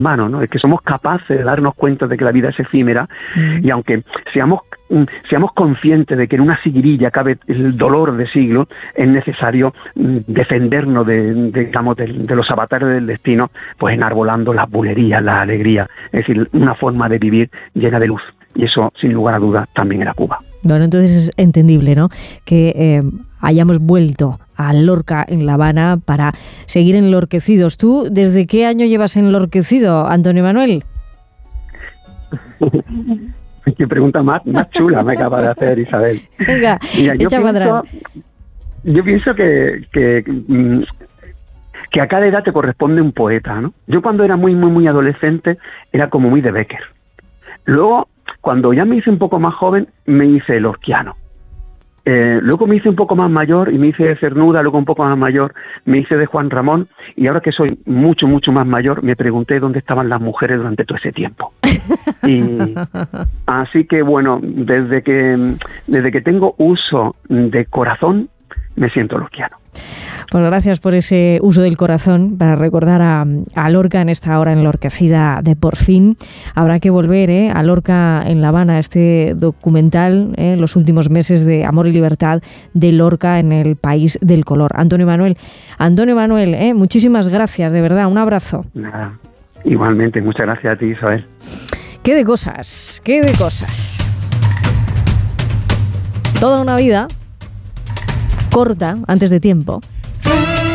humanos, ¿no? Es que somos capaces de darnos cuenta de que la vida es efímera y aunque seamos conscientes de que en una sigrilla cabe el dolor de siglos, es necesario defendernos de los avatares del destino, pues enarbolando las bulerías, la alegría, es decir, una forma de vivir llena de luz. Y eso, sin lugar a dudas, también era Cuba. Bueno, entonces es entendible, ¿no?, que hayamos vuelto a Lorca en La Habana para seguir enlorquecidos. ¿Tú desde qué año llevas enlorquecido, Antonio Manuel? Qué pregunta más chula me acaba de hacer Isabel. Venga, mira, echa para atrás. Yo pienso que a cada edad te corresponde un poeta, ¿no? Yo cuando era muy adolescente era como muy de Bécquer. Luego, cuando ya me hice un poco más joven, me hice lorquiano. Luego me hice un poco más mayor y me hice de Cernuda, luego un poco más mayor me hice de Juan Ramón, y ahora que soy mucho más mayor me pregunté dónde estaban las mujeres durante todo ese tiempo. Y así que bueno, desde que tengo uso de corazón me siento lorquiano. Pues gracias por ese uso del corazón para recordar a Lorca en esta hora enlorquecida de Por fin. Habrá que volver a Lorca en La Habana, este documental, los últimos meses de amor y libertad de Lorca en el país del color. Antonio Manuel, muchísimas gracias, de verdad, un abrazo. Nada, igualmente, muchas gracias a ti, Isabel. Qué de cosas. Toda una vida corta, antes de tiempo,